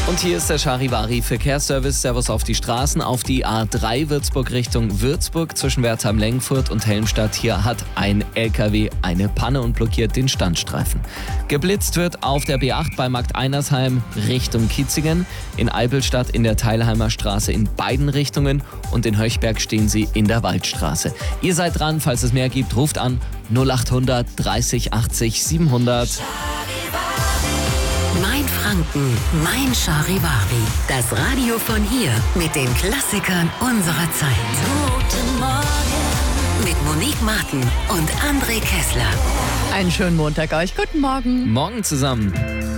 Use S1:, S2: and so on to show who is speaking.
S1: Und hier ist der Charivari Verkehrsservice. Servus auf die Straßen. Auf die A3 Würzburg Richtung Würzburg zwischen Wertheim-Lengfurt und Helmstadt. Hier hat ein LKW eine Panne und blockiert den Standstreifen. Geblitzt wird auf der B8 bei Markt Einersheim Richtung Kietzingen. In Eibelstadt in der Teilheimer Straße in beiden Richtungen. Und in Höchberg stehen sie in der Waldstraße. Ihr seid dran. Falls es mehr gibt, ruft an 0800 30 80 700.
S2: Mein Franken, mein Charivari. Das Radio von hier mit den Klassikern unserer Zeit. Guten Morgen. Mit Monique Martin und André Kessler.
S3: Einen schönen Montag euch. Guten Morgen.
S1: Morgen zusammen.